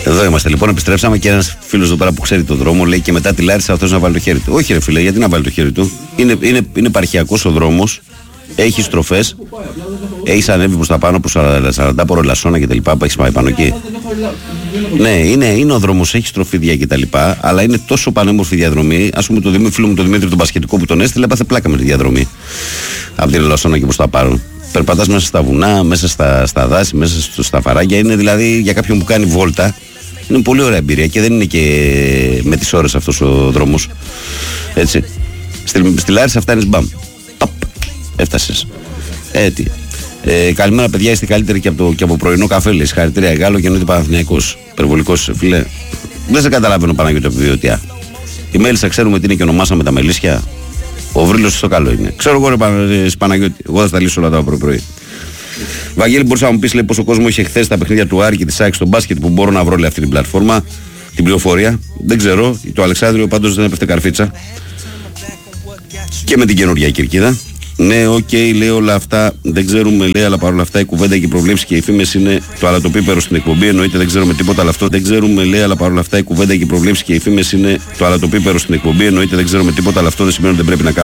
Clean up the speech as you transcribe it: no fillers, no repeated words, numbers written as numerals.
Εδώ είμαστε λοιπόν, επιστρέψαμε και ένας φίλος εδώ πέρα που ξέρει τον δρόμο λέει και μετά τη Λάρισα αυτός να βάλει το χέρι του. Όχι ρε φίλε, γιατί να βάλει το χέρι του? Είναι επαρχιακός ο δρόμος, έχει στροφές, έχει ανέβει προς τα πάνω προς 40 Λασσόνα και τα λοιπά, έχεις πάει πάνω εκεί. Ναι, είναι ο δρόμος, έχει στροφίδια και τα λοιπά, αλλά είναι τόσο πανέμορφη διαδρομή. Ας πούμε, το φίλο μου τον Δημήτρη τον Πασχετικό που τον έστειλε, έπαθε πλάκα με τη διαδρομή. Από τη Λασσόνα και προς τα πάνω. Περπατάς μέσα στα βουνά, μέσα στα δάση, μέσα στα φαράγγια. Είναι δηλαδή για κάποιον που κάνει βόλτα, είναι πολύ ωραία εμπειρία και δεν είναι και με τις ώρες αυτός ο δρόμος. Έτσι. Στη Λάρισα φτάνεις μπαμ. Έφτασες. Έτσι. Καλημέρα παιδιά, είστε καλύτεροι και από πρωινό καφέ. Λέει συγχαρητήρια Γάλλο και εννοείται Παναθηναϊκός. Υπερβολικός φίλε. Δεν σε καταλαβαίνω Παναγιώτη επιβιωτιά. Η Μέλισσα ξέρουμε τι είναι και ονομάσαμε τα μελίσια. Ο Βρύλος στο καλό είναι. Ξέρω εγώ ρε Παναγιώτη. Εγώ θα στα λύσω όλα τα πρωί-πρωί. Βαγγέλη, μπορείς να μου πεις πόσο κόσμο είχε χθες τα παιχνίδια του Άρη και της ΑΕΚ στο μπάσκετ που μπορώ να βρω αυτή την πλατφόρμα, την πληροφορία. Δεν ξέρω. Το Αλεξάνδριο πάντως δεν έπεφτε καρφίτσα. Και με την καινούργια κερκίδα. Ναι, οκ, λέει όλα αυτά. Δεν ξέρουμε, λέει, αλλά παρόλα αυτά η κουβέντα και οι προβλέψεις και οι φήμες είναι το αλατοπίπερο στην εκπομπή. Εννοείται δεν ξέρουμε τίποτα, αλλά αυτό δεν ξέρουμε, λέει, αλλά παρόλα αυτά η κουβέντα και οι προβλέψεις και οι φήμες είναι το αλατοπίπερο στην εκπομπή. Εννοείται δεν ξέρουμε τίποτα, αλλά αυτό δεν σημαίνει ότι δεν πρέπει να κάνουμε.